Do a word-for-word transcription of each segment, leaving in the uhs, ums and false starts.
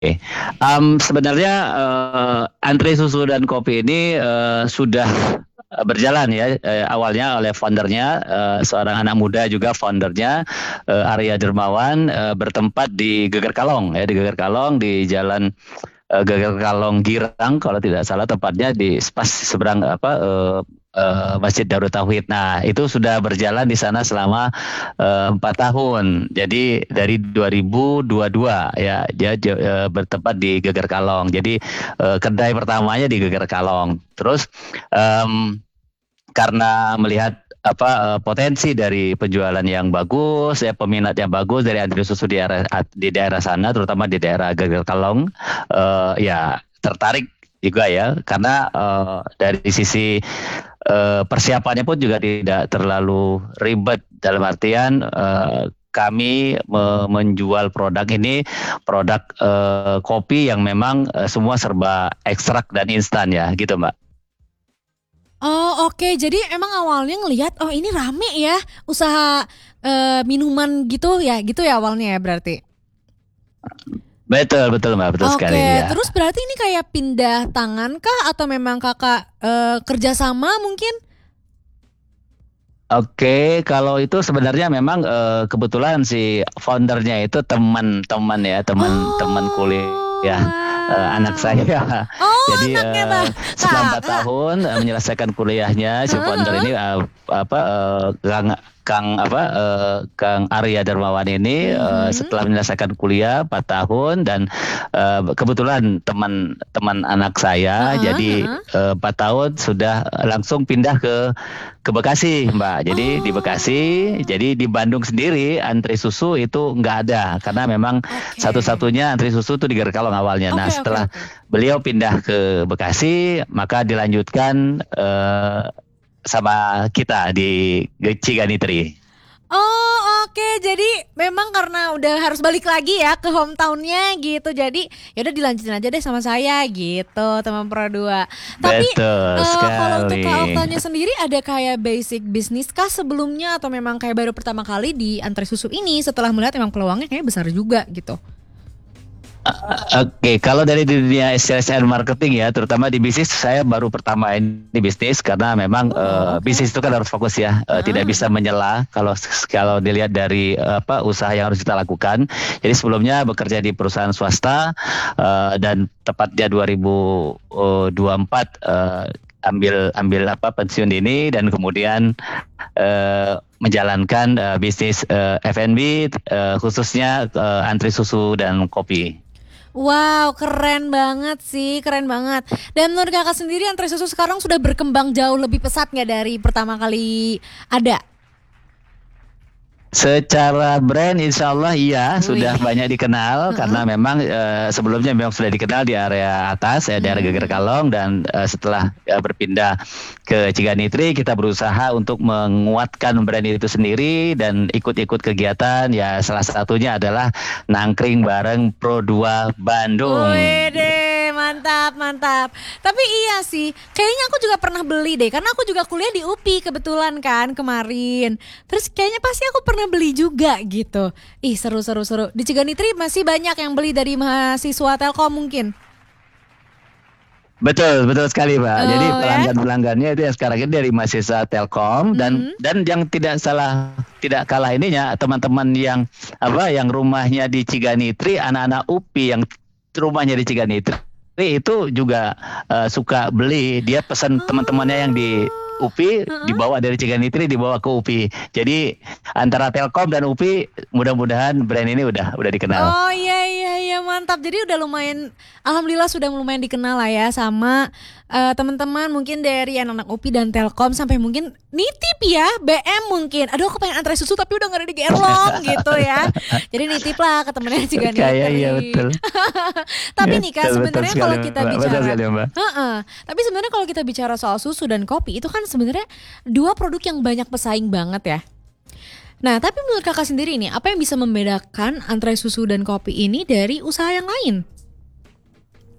Um, sebenarnya uh, antri susu dan kopi ini uh, sudah uh, berjalan ya. Uh, awalnya oleh foundernya, uh, seorang anak muda juga foundernya, uh, Arya Dermawan, uh, bertempat di Geger Kalong ya, di Geger Kalong di Jalan uh, Geger Kalong Girang kalau tidak salah, tepatnya di pas seberang apa uh, uh, Masjid Darut Tauhid. Nah, itu sudah berjalan di sana selama uh, empat tahun. Jadi dari dua ribu dua puluh dua ya, dia uh, bertempat di Geger Kalong. Jadi uh, kedai pertamanya di Geger Kalong. Terus um, karena melihat apa uh, potensi dari penjualan yang bagus, ya peminat yang bagus dari antri susu di daerah di daerah sana, terutama di daerah Geger Kalong, uh, ya tertarik juga ya, karena uh, dari sisi uh, persiapannya pun juga tidak terlalu ribet, dalam artian uh, kami me- menjual produk ini, produk uh, kopi yang memang uh, semua serba ekstrak dan instan ya, gitu Mbak. Oh oke, jadi emang awalnya ngelihat oh ini rame ya usaha eh, minuman gitu ya, gitu ya awalnya ya berarti. Betul, betul Mbak, betul sekali Oke, ya. terus berarti ini kayak pindah tangan kah atau memang kakak eh, kerjasama mungkin? Oke, kalau itu sebenarnya memang eh, kebetulan si foundernya itu teman-teman ya, teman-teman Oh, kuliah eh, anak saya. oh Jadi anaknya eh, bah setelah empat kakak. tahun eh, menyelesaikan kuliahnya, si Heeh, founder heeh. ini eh, apa eh, Kang Kang apa eh, Kang Arya Darmawan ini eh, Mhm. setelah menyelesaikan kuliah empat tahun, dan eh, kebetulan teman-teman anak saya, Heeh, jadi heeh. eh, empat tahun sudah langsung pindah ke ke Bekasi, Mbak. Jadi di Bekasi, Oh, jadi di Bandung sendiri antri susu itu nggak ada, karena memang oke. satu-satunya antri susu itu di Gerkalong awalnya. Nah, Oke, oke, setelah oke. beliau pindah ke Bekasi, maka dilanjutkan eh, sama kita di Ciganitri. Oh oke, jadi memang karena udah harus balik lagi ya ke hometownnya gitu, jadi ya udah dilanjutin aja deh sama saya gitu teman Pro dua. Tapi Betul eh, kalau untuk sekali. Kak Oktanya sendiri ada kayak basic bisnis kah sebelumnya atau memang kayak baru pertama kali di Antri Susu ini setelah melihat emang peluangnya kayak besar juga gitu? Oke, kalau dari dunia sales and marketing ya, terutama di bisnis, saya baru pertama ini bisnis, karena memang Oh eh, oke. bisnis itu kan harus fokus ya, eh, tidak Heeh, bisa heeh. menyela kalau kalau dilihat dari eh, apa usaha yang harus kita lakukan. Jadi sebelumnya bekerja di perusahaan swasta, eh, dan tepatnya dua ribu dua puluh empat eh, ambil ambil apa pensiun dini, dan kemudian eh, menjalankan eh, bisnis eh, F and B, eh, khususnya eh, antri susu dan kopi. Wow, keren banget sih, keren banget. Dan menurut kakak sendiri Antri Susu sekarang sudah berkembang jauh lebih pesat nggak dari pertama kali ada? Secara brand insya Allah iya sudah Wih. banyak dikenal, Heeh. karena memang eh, sebelumnya memang sudah dikenal di area atas ya, daerah Geger Mhm. Kalong, dan eh, setelah eh, berpindah ke Ciganitri, kita berusaha untuk menguatkan brand itu sendiri dan ikut-ikut kegiatan ya, salah satunya adalah nangkring bareng Pro dua Bandung. Wede, mantap, mantap. Tapi iya sih, kayaknya aku juga pernah beli deh, karena aku juga kuliah di U P I kebetulan kan kemarin. Terus kayaknya pasti aku pernah beli juga gitu. Ih, seru, seru, seru. Di Ciganitri masih banyak yang beli dari mahasiswa Telkom mungkin. Betul, betul sekali Pak. Jadi Oh ya? pelanggan-pelanggannya itu yang sekarang ini dari mahasiswa Telkom, dan Mhm. dan yang tidak salah, tidak kalah ininya, teman-teman yang apa yang rumahnya di Ciganitri, anak-anak U P I yang rumahnya di Ciganitri itu juga eh, suka beli. Dia pesan teman-temannya yang di Oh. U P I, Heeh. dibawa dari Ciganitri dibawa ke U P I. Jadi antara Telkom dan U P I, mudah-mudahan brand ini udah udah dikenal. Oh iya iya iya mantap. Jadi udah lumayan, alhamdulillah sudah lumayan dikenal lah ya sama eh, teman-teman mungkin dari anak-anak U P I dan Telkom sampai mungkin nitip ya B M mungkin. Aduh aku pengen antre susu tapi udah nggak ada di Gerlong gitu ya. Jadi nitip lah ke temennya juga Kayak iya Nitri. betul. Tapi nih Kak Betul, betul sebenarnya sekali kalau kita Mbak. Betul bicara sekali Mbak. Heeh. Tapi sebenarnya kalau kita bicara soal susu dan kopi itu kan sebenarnya dua produk yang banyak pesaing banget ya. Nah, tapi menurut kakak sendiri nih, apa yang bisa membedakan antara susu dan kopi ini dari usaha yang lain?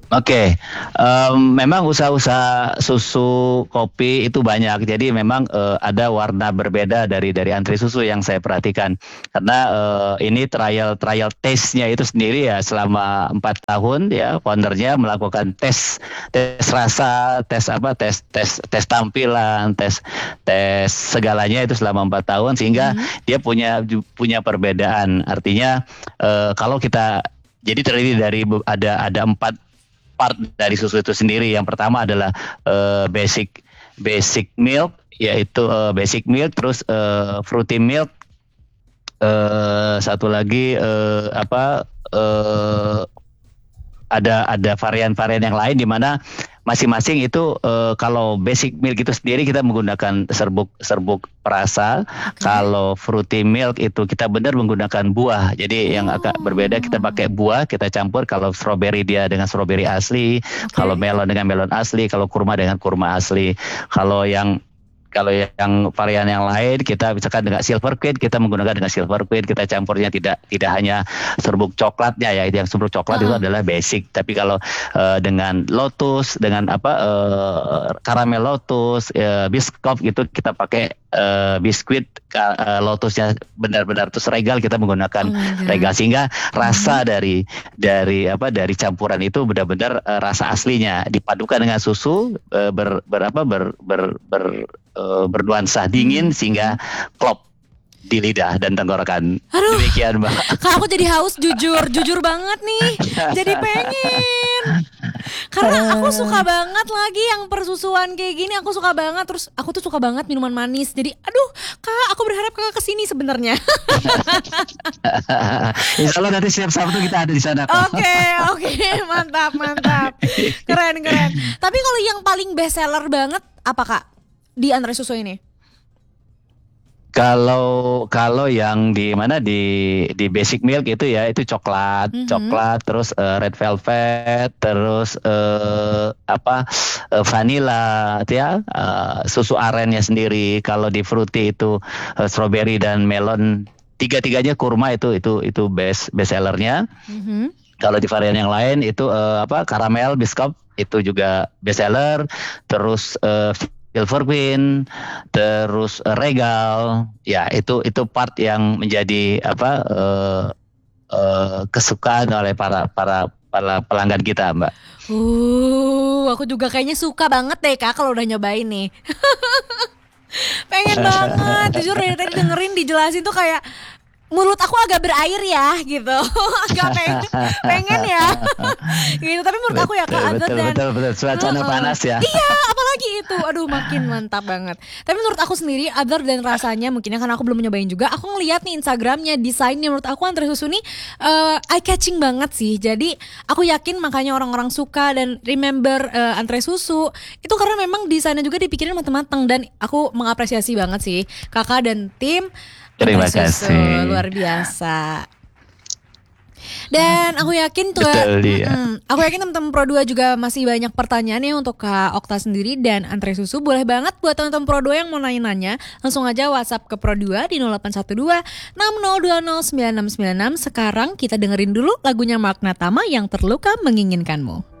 Oke, em, memang usaha-usaha susu kopi itu banyak. Jadi memang eh, ada warna berbeda dari dari antri susu yang saya perhatikan. Karena eh, ini trial trial taste-nya itu sendiri ya selama empat tahun ya foundernya melakukan tes tes rasa, tes apa, tes tes tes tampilan, tes tes segalanya itu selama empat tahun sehingga Hmm. dia punya punya perbedaan. Artinya eh, kalau kita jadi terdiri dari be- ada ada empat part dari susu itu sendiri. Yang pertama adalah eh, basic basic milk, yaitu eh, basic milk, terus eh, fruity milk, eh, satu lagi eh, apa eh, ada ada varian-varian yang lain di mana masing-masing itu eh, kalau basic milk itu sendiri kita menggunakan serbuk serbuk perasa. Oke. Kalau fruity milk itu kita benar menggunakan buah. Jadi yang agak berbeda kita Oh, pakai buah kita campur. Kalau strawberry dia dengan strawberry asli, kalau oke. melon dengan melon asli, kalau kurma dengan kurma asli. Kalau yang kalau yang varian yang lain kita misalkan dengan silver queen kita menggunakan dengan silver queen kita campurnya tidak tidak hanya serbuk coklatnya ya itu yang serbuk coklat itu Heeh. adalah basic tapi kalau eh, dengan lotus dengan apa eh, karamel lotus eh, biskuit itu kita pakai eh, biskuit ka- eh, lotusnya benar-benar terus regal kita Oh menggunakan my god. regal sehingga Mhm. rasa dari dari apa dari campuran itu benar-benar eh, rasa aslinya dipadukan dengan susu eh, ber, berapa ber, ber, ber, eh, bernuansa dingin Mhm. sehingga klop di lidah dan tenggorokan. Aduh, Demikian, Mbak. Kak aku jadi haus jujur, jujur banget nih. Jadi pengen. Karena aku suka banget lagi yang persusuan kayak gini, aku suka banget. Terus aku tuh suka banget minuman manis. Jadi aduh, Kak, aku berharap Kakak kesini sebenarnya. Insya Allah nanti setiap Sabtu kita ada di sana kok. Oke, oke, mantap, mantap. Keren, keren. Tapi kalau yang paling best seller banget apa Kak di antara susu ini? Kalau kalau yang di mana di di basic milk itu ya itu coklat, Mhm. coklat terus eh, red velvet, terus eh, apa eh, vanilla ya, eh, susu arennya sendiri. Kalau di fruity itu eh, strawberry dan melon. Tiga-tiganya kurma itu itu itu best best sellernya. Mhm. Kalau di varian yang lain itu eh, apa karamel biskuit itu juga best seller. Terus eh, Silver Queen, terus eh, Regal, ya itu itu part yang menjadi apa eh, eh, kesukaan oleh para para para pelanggan kita, Mbak. Uh, aku juga kayaknya suka banget deh Kak kalau udah nyobain nih. Pengen banget, jujur dari tadi dengerin dijelasin tuh kayak mulut aku agak berair ya gitu. Agak pengen, pengen ya. Gitu, tapi menurut aku ya Betul, Kak other betul, than betul, betul. Suasana Heeh. panas ya. Iya, apalagi itu. Aduh, makin mantap banget. Tapi menurut aku sendiri, other dan rasanya, mungkinnya karena aku belum nyobain juga, aku ngeliat nih Instagramnya, desainnya menurut aku antara susu nih eh, eye catching banget sih. Jadi aku yakin makanya orang-orang suka dan remember eh, Antre Susu itu karena memang desainnya juga dipikirin matang-matang dan aku mengapresiasi banget sih kakak dan tim Antre Terima Susu kasih. luar biasa. Dan aku yakin tuh ya, Betul dia. mm-mm. aku yakin teman-teman Pro dua juga masih banyak pertanyaannya untuk Kak Okta sendiri dan Antre Susu. Boleh banget buat teman-teman Pro dua yang mau nanya-nanya, langsung aja WhatsApp ke Pro dua di nol delapan satu dua enam nol dua nol sembilan enam sembilan enam. Sekarang kita dengerin dulu lagunya Mark Natama yang Terluka Menginginkanmu.